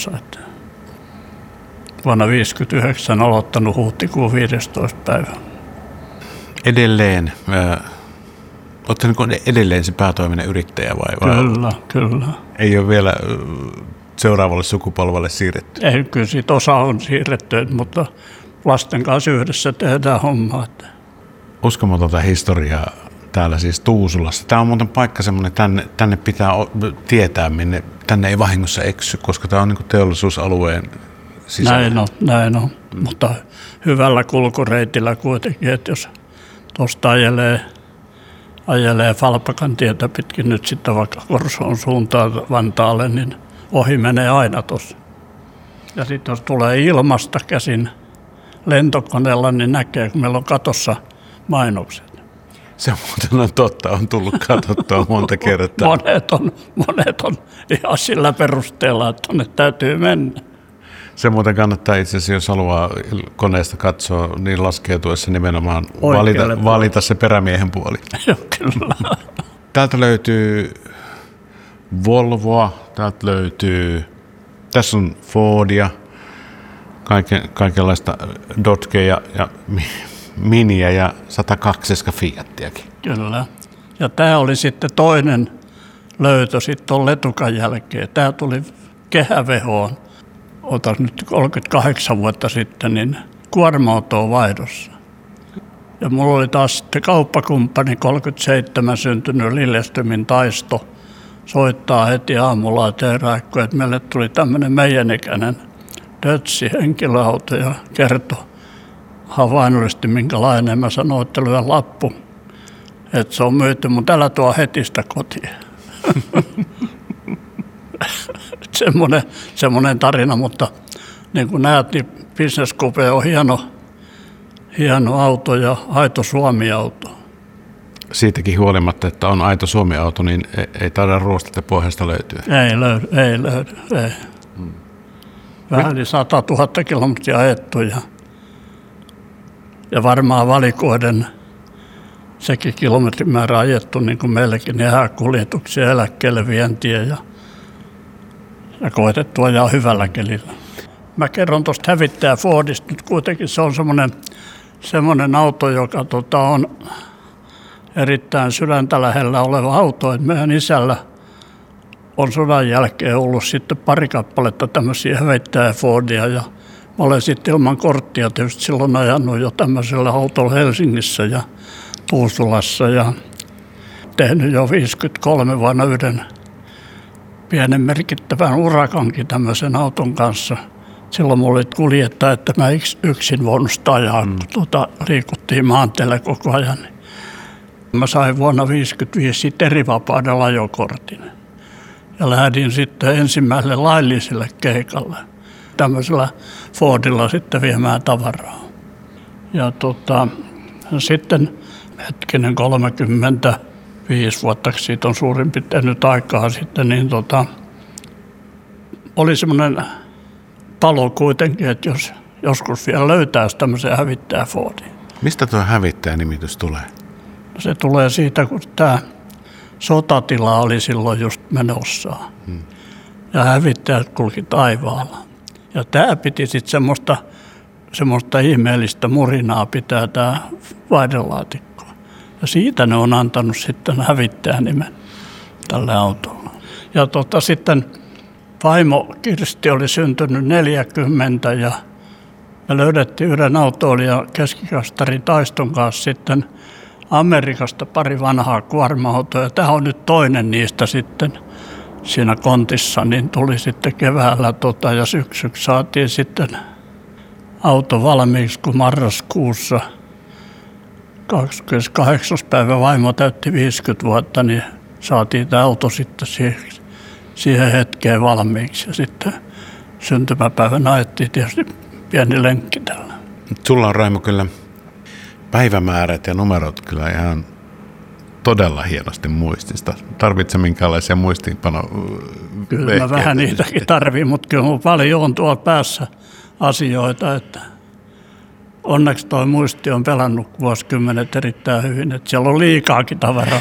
Lontoossa. Että vuonna 1959 aloittanut huhtikuun 15. päivä. Edelleen, oletko niin edelleen se päätoiminen yrittäjä vai? Kyllä. Ei ole vielä seuraavalle sukupolvelle siirretty? Ei, kyllä siitä osa on siirretty, mutta lasten kanssa yhdessä tehdään hommaa. Uskomatonta historiaa täällä siis Tuusulassa. Tämä on muuten paikka semmoinen, tänne pitää tietää, minne tänne ei vahingossa eksy, koska tämä on niin teollisuusalueen sisällä. Näin on. Mutta hyvällä kulkureitillä kuitenkin, että jos tuosta ajelee Falpakan tietä pitkin nyt sitten vaikka Korsoon suuntaan Vantaalle, niin ohi menee aina tuossa. Ja sitten jos tulee ilmasta käsin lentokoneella, niin näkee, kun meillä on katossa mainokset. Se muuten on totta, on tullut katsottua monta kertaa. Monet on ihan sillä perusteella, että tuonne täytyy mennä. Se muuten kannattaa itse asiassa, jos haluaa koneesta katsoa, niin laskeutuessa nimenomaan valita se perämiehen puoli. Joo, kyllä. Täältä löytyy Volvoa, täältä löytyy, tässä on Fordia, kaikenlaista Dodgea ja Miniä ja 102 Fiattiakin. Kyllä. Ja tämä oli sitten toinen löytö sitten tuon Letukan jälkeen. Tämä tuli Kehävehoon, otas nyt 38 vuotta sitten, niin kuorma-autoon vaihdossa. Ja mulla oli taas sitten kauppakumppani 37 syntynyt Lilleströmin Taisto. Soittaa heti aamulla Teeraikko, että meille tuli tämmöinen meidän ikäinen Dötsi-henkilöauto ja kertoi havainnollisesti minkälainen. Mä sanoin, että lyö lappu, että se on myyty, mutta älä tuo heti sitä kotiin. Semmoinen tarina, mutta niin kuin näet, niin Business Coupe on hieno auto ja aito Suomi-auto. Siitäkin huolimatta, että on aito Suomi-auto, niin ei taida ruostetta pohjasta löytyä. Ei löydy. Vähän yli 100 000 kilometriä ajettu ja varmaan valikoiden sekin kilometrimäärä ajettu niin kuin meilläkin, niin kuljetuksia, eläkkeelle vientiä ja koetettu ajaa hyvällä kelillä. Mä kerron tuosta hävittäjä Fordista nyt kuitenkin, se on semmoinen auto, joka on erittäin sydäntä lähellä oleva auto, että meidän isällä on sodan jälkeen ollut sitten pari kappaletta tämmöisiä hävittäjä Fordia ja mä olen sitten ilman korttia tietysti silloin ajanut jo tämmöisellä autolla Helsingissä ja Tuusulassa ja tehnyt jo 53 vuonna yhden pienen merkittävän urakankin tämmöisen auton kanssa. Silloin mulla oli kuljettaa, että mä yksin voinut sitä ajaa, kun liikuttiin maanteella koko ajan. Mä sain vuonna 1955 sitten erivapauden ajokortin ja lähdin sitten ensimmäiselle lailliselle keikalle tämmöisellä Fordilla sitten viemään tavaraa. Ja sitten 35 vuotta siitä on suurin piirtein nyt aikaa sitten, niin oli semmoinen palo kuitenkin, että jos joskus vielä löytäisi tämmöisen hävittäjä Fordin. Mistä tuo hävittäjä-nimitys tulee? No se tulee siitä, kun tämä sotatila oli silloin just menossa ja hävittäjät kulki taivaalla. Ja tämä piti sitten semmoista ihmeellistä murinaa pitää tämä vaihdelaatikko. Ja siitä ne on antanut sitten hävittäjänimen tälle autolle. Ja sitten vaimo Kirsti oli syntynyt 40 ja me löydettiin yhden autoilijan keskikastari Taiston kanssa sitten Amerikasta pari vanhaa kuorma-autoa. Ja tämä on nyt toinen niistä sitten siinä kontissa, niin tuli sitten keväällä ja syksyksi saatiin sitten auto valmiiksi, kun marraskuussa 28. päivä vaimo täytti 50 vuotta, niin saatiin tämä auto sitten siihen hetkeen valmiiksi. Ja sitten syntymäpäivänä ajettiin tietysti pieni lenkki tällä. Sulla on, Raimo, kyllä päivämäärät ja numerot kyllä ihan todella hienosti muistista. Tarvitse minkäänlaisia muistiinpanovehkeitä? Kyllä mä vähän niitäkin tarvitsen, mutta kyllä paljon on tuolla päässä asioita, että onneksi tuo muisti on pelannut vuosikymmenet erittäin hyvin, että siellä on liikaakin tavaraa.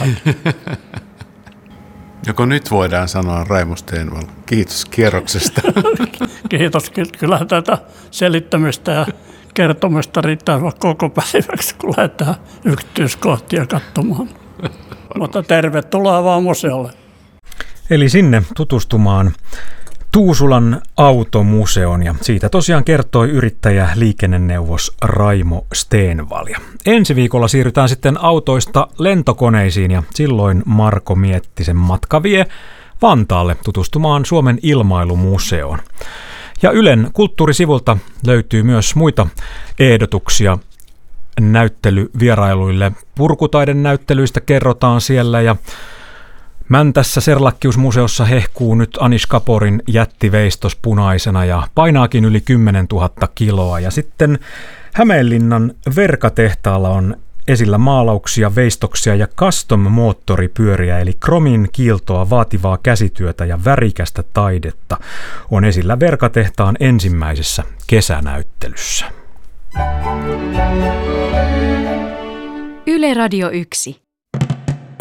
Joko nyt voidaan sanoa Raimo Stenvall, kiitos kierroksesta. Kiitos. Kyllä tätä selittämistä ja kertomista riittää koko päiväksi, kun lähdetään yksityiskohtia katsomaan. Mutta tervetuloa vaan museolle. Eli sinne tutustumaan Tuusulan automuseon, ja siitä tosiaan kertoi yrittäjä liikenneneuvos Raimo Stenvall. Ensi viikolla siirrytään sitten autoista lentokoneisiin, ja silloin Marko Miettisen matka vie Vantaalle tutustumaan Suomen ilmailumuseoon. Ja Ylen kulttuurisivulta löytyy myös muita ehdotuksia näyttelyvierailuille. Purkutaiden näyttelyistä kerrotaan siellä, ja Mäntässä Serlakkiusmuseossa hehkuu nyt Anish Kaporin jättiveistos punaisena ja painaakin yli 10 000 kiloa. Ja sitten Hämeenlinnan Verkatehtaalla on esillä maalauksia, veistoksia ja custom-moottoripyöriä, eli kromin kiiltoa vaativaa käsityötä ja värikästä taidetta on esillä Verkatehtaan ensimmäisessä kesänäyttelyssä. Yle Radio 1.